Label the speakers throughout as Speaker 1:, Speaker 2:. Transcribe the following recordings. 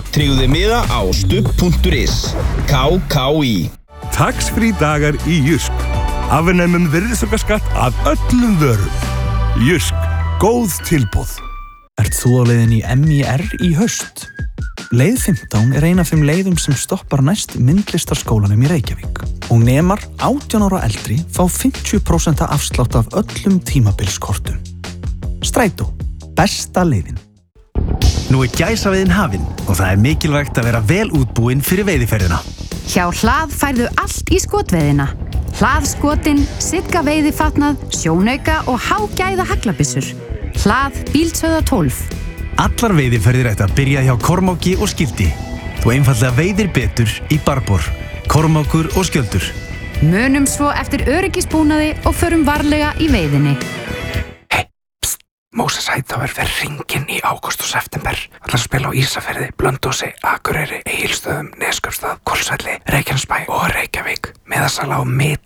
Speaker 1: Tryggðu miða á stubb.is. KKÍ.
Speaker 2: Tax-free dagar í Jysk. Afnemum virðisaukaskatt af öllum vörum. Jysk, góð tilboð.
Speaker 3: Ert þú á leiðin í MIR í haust? Leið 15 er ein af þeim leiðum sem stoppar næst myndlistarskólanum í Reykjavík og nemar 18 ára eldri fá 50% afslátt af öllum tímabilskortum. Strætó, besta leiðin.
Speaker 4: Nú er gæsaveiðin hafin og það er mikilvægt að vera vel útbúin fyrir veiðiferðina.
Speaker 5: Hjá Hlað færðu allt í skotveiðina. Hlaðskotin, Sigga veiðifatnað, sjónauka og hágæða haglabissur. Hlað bíldsauða 12.
Speaker 4: Allar veiðiferðir ættu að byrja hjá Kormáki og Skildi. Þú einfaldlega veiðir betur í Barbor, Kormákur og Skjöldur.
Speaker 5: Munum svo eftir öryggisbúnaði og förum varlega í veiðinni.
Speaker 6: Moses Hightower fer hringinn í ágúst og september. Ætlar að spila á Ísafirði, Blönduósi, Akureyri, Egilsstöðum, Neskaupstað, Hvolsvelli, Reykjanesbæ og Reykjavík. Miðasala á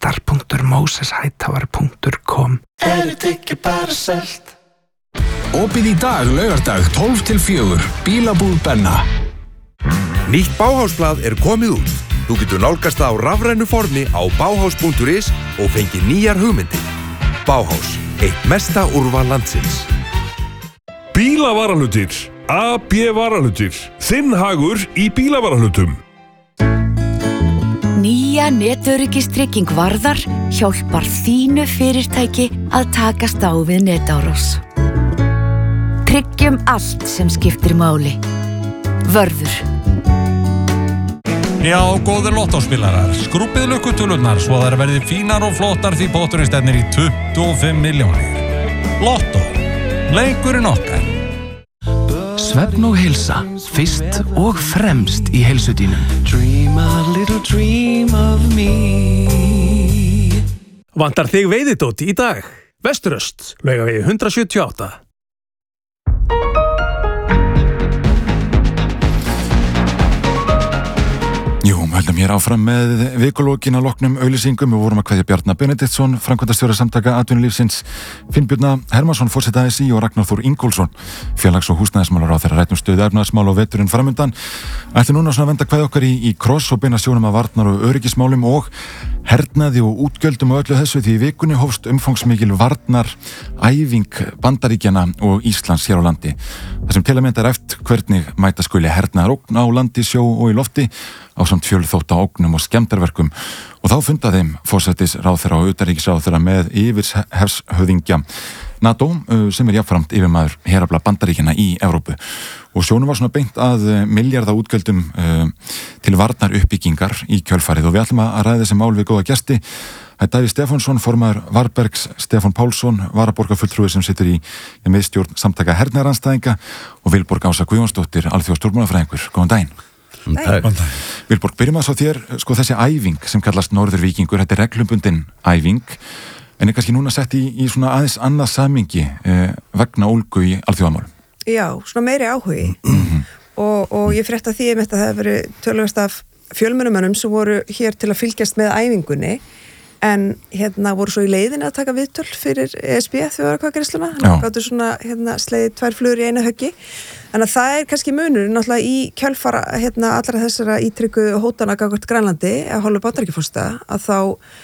Speaker 6: miðar.moseshightower.com.
Speaker 7: Þetta ekki bara selt.
Speaker 1: Opið í dag, laugardag, 12-4. Bílabúð Benna.
Speaker 8: Nýtt Bauhausblað er komið út. Þú getur nálgast það á rafrænu formi á bauhaus.is og fengið nýjar hugmyndir. Bauhaus, eitt mesta úrval landsins.
Speaker 2: Bílavarahlutir. AB Varahlutir. Þinn hagur í bílavarahlutum.
Speaker 9: Nýja netöryggistrygging Varðar hjálpar þínu fyrirtæki að takast á við netárás. Tryggjum allt sem skiptir máli. Vörður.
Speaker 10: Já, góðir lottóspilarar, skrúbbið lukkutölurnar svo þær verði fínar og flottar því potturinn stefnir í 25 milljónir. Lottó, leikurinn okkar.
Speaker 11: Svefn og heilsa, fyrst og fremst í heilsudínum.
Speaker 7: Dream a little dream of me.
Speaker 12: Vantar þig veiðidót í dag? Vesturöst, Laugavegi 178.
Speaker 13: Jú, höldum hér áfram með vikulókin að loknum auglýsingum. Við vorum að kveðja Bjarna Benediktsson, framkvæmdastjóra samtaka atvinnulífsins, Finnbjörna Hermannsson, forseta ASÍ og Ragnar Þór Ingólfsson, félags- og húsnæðismálaráðherra, ræddum stöðu efnahagsmála og veturinn framundan. Ætli núna svona að venda kveðja okkar í kross og beina sjónum að varnar- og öryggismálum og hernaði og útgjöldum og öllu þessu, því í vikunni hófst umfangsmikil varnaræfing Bandaríkjanna og Íslands hér á landi. Það sem til að mynda eftir hvernig mæta skuli hernaðarógn á landi, sjó og í lofti ásamt fjölþótta ógnum og skemmdarverkum, og þá funda þeim forsætisráðherra og utanríkisráðherra með yfirhefshöfðingja NATO sem er jafnframt yfirmaður herafla Bandaríkjanna í Evrópu, og sjónum var svona beint að milljarða útgjöldum til varnar uppbyggingar í kjölfarið, og við ætlum að ræða þessi mál við góða gesti. Það er Davíð Stefánsson, formaður Varbergs, Stefán Pálsson, varaborgarfulltrúi sem situr í miðstjórn samtaka hernaðarandstæðinga, og Vilborg Ása Guðjónsdóttir, alþjóðastjórnmálafræðingur. Góðan daginn. Vilborg, byrjum að svo þér, sko þessi æfing sem kallast Norðurvíkingur, þetta er reglubundin æfing, en er kannski núna sett í svona aðeins annað samhengi vegna ólgu í alþjóðamálum.
Speaker 14: Já, svona meiri áhugi og ég frétta því að það hefur verið töluvert af fjölmennumönnum sem voru hér til að fylgjast með æfingunni, en voru svo í leiðinni að taka viðtöl fyrir ESB þjóðaratkvæðagreiðsluna, gáttu svona slegið 2 flugur í einu höggi. Þannig að það er kannski munur náttúrulega í kjölfara allra þessara ítrykkuðu hótana gagnvart Grænlandi af hálfu Bandaríkjaforseta, að þá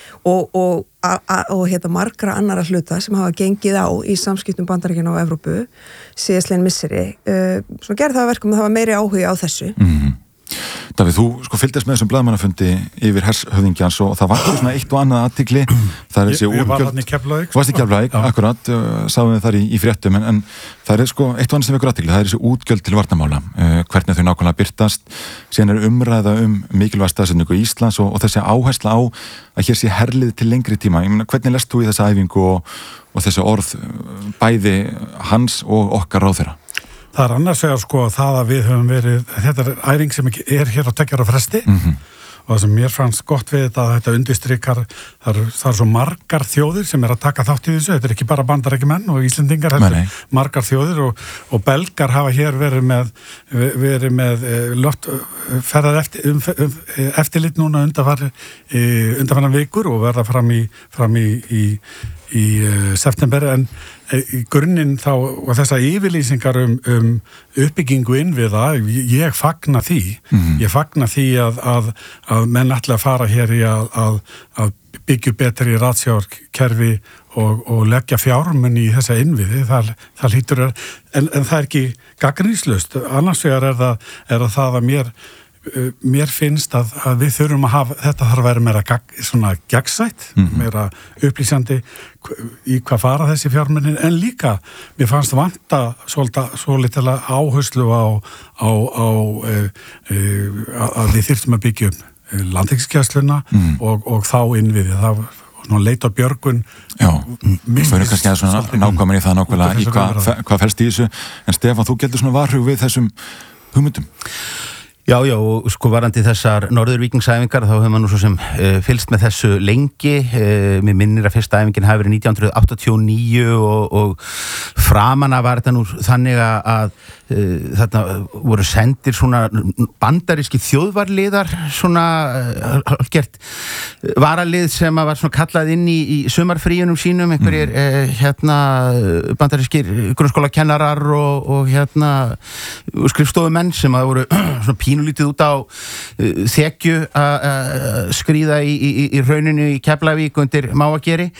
Speaker 14: og margra annara hluta sem hafa gengið á í samskiptum Bandaríkjanna og Evrópu síðastliðin misseri, svona gerði það að verkum að það var meiri áhugi á þessu.
Speaker 13: Davíð, þú sko fylgdist með þessum blaðamannafundi yfir hershöfðingjans og það var svona eitt og annað athygli.
Speaker 15: Ég var hann í Keflavík.
Speaker 13: Þú varst í Keflavík, akkurat, sáum við þar í fréttum, en það er sko eitt og annað sem vekur athygli, það er þessi útgjöld til varnarmála, hvernig þau nákvæmlega birtast, síðan er umræða mikilvæga staðsetningu Íslands og þessi áhersla á að hér sé herlið til lengri tíma. Ég meina, hvernig lest þú í þessa æfingu og þessi orð bæði hans og okkar ráðherra?
Speaker 15: Það er annars vegar sko það að við höfum verið, þetta er æfing sem er hér á 2 ára fresti og það sem mér fannst gott við þetta að þetta undirstrikar, það er svo margar þjóðir sem er að taka þátt í þessu, þetta er ekki bara Bandaríkjamenn og Íslendingar, þetta er margar þjóðir og belgar hafa hér verið með ferðar eftirlit núna undanfarnar vikur og verða fram í september, en í grunninn þá og þessar yfirlýsingar uppbyggingu innviða, ég fagna því ég fagna því að menn ætla að fara hér í að byggja betri ratsjárkerfi og leggja fjármunni í þessa innviði, það hlýtur en það er ekki gagnrýnslaust. Annars vegar er það að mér finnst að við þurfum að hafa, þetta þarf að vera meira svona gegnsætt, meira upplýsandi í hvað fara þessi fjármunni, en líka mér fannst vanta svolítið áherslu á að við þyrftum að byggja landhelgisgæsluna og þá innviði, það var leit á björgun.
Speaker 13: Já, við erum kannski að svona nákvæmur í það nákvæmlega í hvað felst í þessu, en Stefán, þú getur svona varhug við þessum hugmyndum.
Speaker 16: Já, og sko varandi þessar norðurvíkingsæfingar þá hefur maður nú svo sem fylgst með þessu lengi. Mér minnir að fyrsta æfingin hafi verið 1989 og framanna var þetta nú þannig að þarna voru sendir svona bandaríski þjóðvarliðar, svona gert varalið sem var svona kallað inn í sumarfríunum sínum, einhverjir bandarískir grunnskólakennarar og skrifstofumenn sem að voru svona pínulítið út á þekju að skríða í hrauninu í Keflavík undir Máageri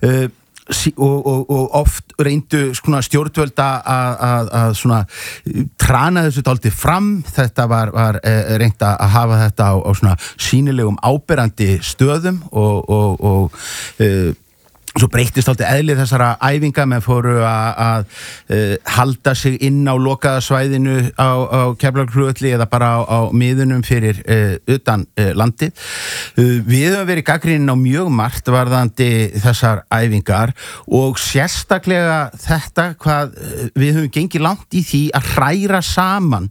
Speaker 16: og oft reyndu stjórnvöld að svona trana þessu dálítið fram. Þetta var reynt að hafa þetta á svona sýnilegum áberandi stöðum og svo breyttist alltaf eðlið þessara æfinga, menn fóru að halda sig inn á lokaða svæðinu á Keflavíkurflugvelli eða bara á miðunum fyrir utan landið. Við höfum verið gagnrýnin á mjög margt varðandi þessar æfingar og sérstaklega þetta hvað við höfum gengið langt í því að hræra saman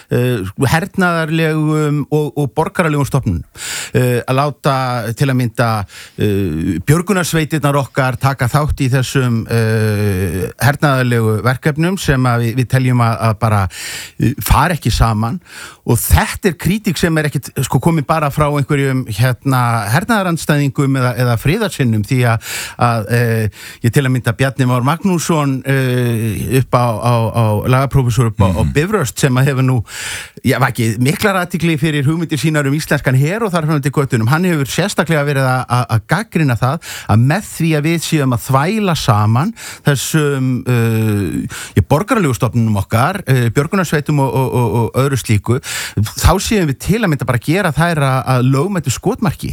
Speaker 16: hernaðarlegum og borgaralegum stofnunum. Að láta til að mynda björgunarsveitirnar taka þátt í þessum hernaðarlegu verkefnum sem að við teljum að bara fara ekki saman, og þetta er kritík sem er ekkit komin bara frá einhverjum hernaðarandstæðingum eða friðarsinnum, því að ég til að mynda Bjarni Már Magnússon upp á lagaprófessor upp á Bifröst sem að hefur nú vakið miklar athygli fyrir hugmyndir sínar íslenskan her og þar fram til göttunum. Hann hefur sérstaklega verið að gagnrýna það að með því að við séum að þvæla saman þessum borgaralegu stofnunum okkar, björgunarsveitum og öðru slíku, þá séum við til að mynda bara gera þær að lögmættu skotmarki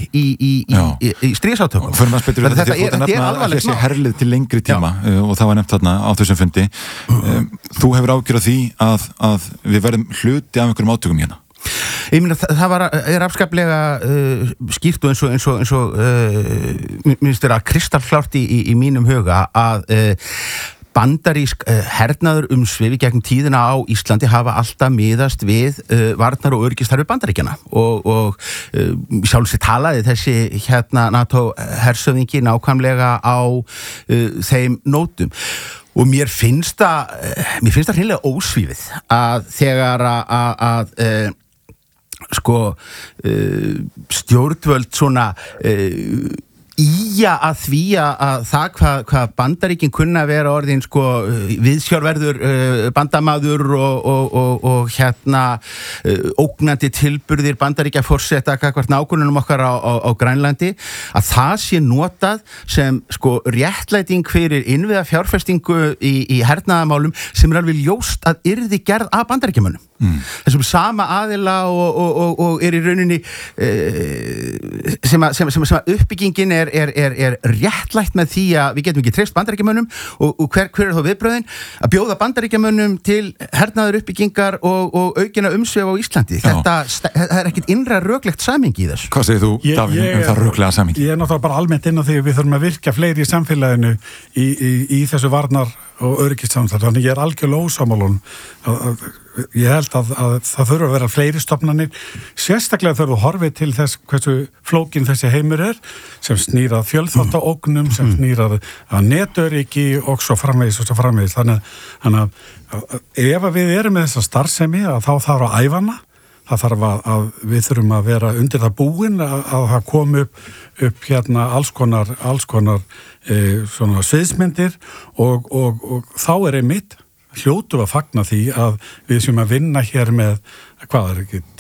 Speaker 16: í stríðsátökum.
Speaker 13: Fyrir maður spytur við þetta, þú ert að nefna að þessi herlið til lengri tíma og það var nefnt þarna á þessum fundi. Þú hefur ágjörð því að við verðum hluti af einhverjum átökum hérna.
Speaker 16: Ég meina, það er afskaplega skýrt og eins og minnst vera kristalklárt í mínum huga að bandarísk hernaður umsvif í gegnum tíðina á Íslandi hafa alltaf miðast við varnar- og öryggistarfi Bandaríkjanna og sjálfsagt talaði þessi NATO hershöfðingi nákvæmlega á þeim nótum. Og mér finnst það hreinlega ósvífið að þegar að stjórnvöld svona að því að það hvað Bandaríkin kunna vera orðin viðsjárverður bandamaður og ógnandi tilburðir Bandaríkjaforseta gagnvart nágrönnunum okkar á Grænlandi, að það sé notað sem réttlæting fyrir innviða fjárfestingu í hernaðarmálum sem er alveg ljóst að yrði gerð af Bandaríkjamönnum. Þessum sama aðila og er í rauninni sem að uppbyggingin er réttlætt með því að við getum ekki treyst Bandaríkjamönnum og hver er þá viðbröðin? Að bjóða Bandaríkjamönnum til hernaðar uppbyggingar og aukina umsvif á Íslandi. Það er ekkit innra röglegt samingi í þessu.
Speaker 13: Hvað segir þú, Davíð, það röglega samingi? Ég
Speaker 15: náttúrulega bara almennt inn á því að við þurfum að virka fleiri í samfélaginu í þessu varnar og öryggissamstarfi. Þannig ég er algjörlega ósammála. Ég held að það þurfa að vera fleiri stofnanir, sérstaklega þurfa að horfa til þess hversu flókin þessi heimur er, sem snýr að fjölþáttaógnum, sem snýr að netöryggi og svo framvegis. Þannig að ef við erum með þessa starfsemi að þá þarf að æfa hana, það þarf að við þurfum að vera undir það búin að það komi upp hérna alls konar svona sviðsmyndir og þá einmitt hljótu að fagna því að við séum að vinna hér með, hvað ekki,